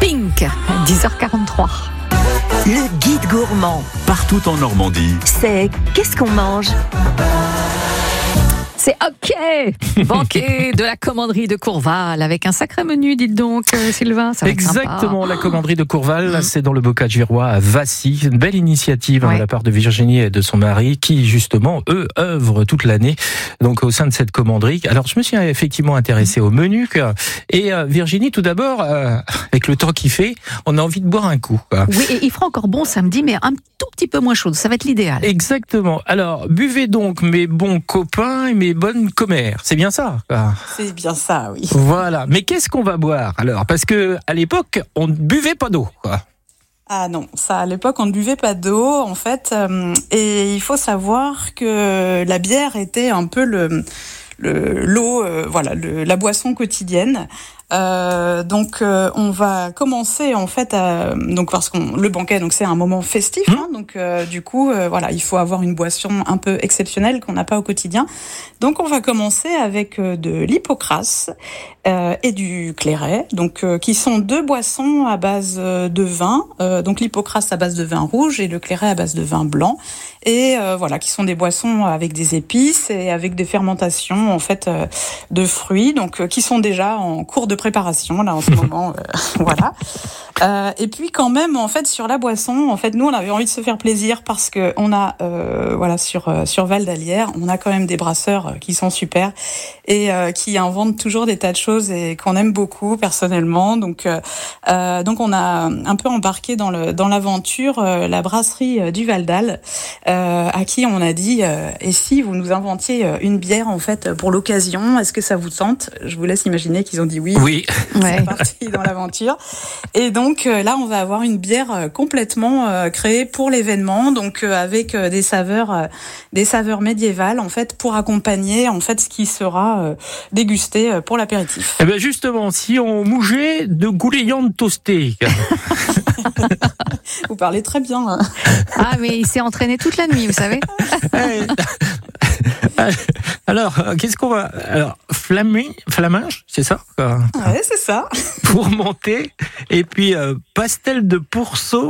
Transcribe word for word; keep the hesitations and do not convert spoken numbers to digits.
Pink, dix heures quarante-trois. Le guide gourmand, Partout en Normandie. c'est qu'est-ce qu'on mange? C'est OK. Banquet de la commanderie de Courval avec un sacré menu, dites donc, euh, Sylvain. Ça va être sympa. Exactement, la commanderie de Courval, c'est dans le Bocage-Virois à Vassy. Une belle initiative Ouais. de la part de Virginie et de son mari qui, justement, eux, œuvrent toute l'année donc au sein de cette commanderie. Alors, je me suis effectivement intéressé au menu. Et euh, Virginie, tout d'abord, euh, avec le temps qu'il fait, on a envie de boire un coup, quoi. Oui, et il fera encore bon samedi, mais un tout petit peu moins chaud. Ça va être l'idéal. Exactement. Alors, buvez donc mes bons copains et mes bonnes commères. C'est bien ça, quoi. C'est bien ça, oui. Voilà. Mais qu'est-ce qu'on va boire alors? Parce que à l'époque, on ne buvait pas d'eau, quoi. Ah non, ça à l'époque on ne buvait pas d'eau en fait, euh, et il faut savoir que la bière était un peu le le l'eau, euh, voilà, le, la boisson quotidienne. Euh, donc euh, on va commencer en fait à, donc parce qu'on le banquet donc c'est un moment festif, Mmh. hein, donc euh, du coup euh, voilà, il faut avoir une boisson un peu exceptionnelle qu'on n'a pas au quotidien. Donc on va commencer avec euh, de l'hypocras euh, et du clairet, donc euh, qui sont deux boissons à base euh, de vin, euh, donc l'hypocras à base de vin rouge et le clairet à base de vin blanc, et euh, voilà, qui sont des boissons avec des épices et avec des fermentations en fait euh, de fruits, donc euh, qui sont déjà en cours de préparation là en ce moment, euh, voilà. Euh, et puis quand même en fait sur la boisson, en fait nous on avait envie de se faire plaisir parce que on a euh, voilà sur euh, sur Val d'Alière, on a quand même des brasseurs qui sont super et euh, qui inventent toujours des tas de choses et qu'on aime beaucoup personnellement. Donc euh, euh, donc on a un peu embarqué dans le dans l'aventure euh, la brasserie euh, du Val d'Al, euh, à qui on a dit euh, et si vous nous inventiez euh, une bière en fait pour l'occasion, est-ce que ça vous tente? Je vous laisse imaginer qu'ils ont dit oui. Oui. Ouais. C'est parti dans l'aventure. Et donc euh, là, on va avoir une bière euh, complètement euh, créée pour l'événement, donc euh, avec euh, des saveurs, euh, des saveurs médiévales en fait, pour accompagner en fait ce qui sera euh, dégusté euh, pour l'apéritif. Eh ben justement, si on mougeait de gouléantes toastées. Vous parlez très bien. Hein. Ah, mais il s'est entraîné toute la nuit, vous savez. Alors, qu'est-ce qu'on va... Alors, flamé, flamage, c'est ça, quoi, Ouais, c'est ça. pour monter. Et puis, euh, pastel de pourceau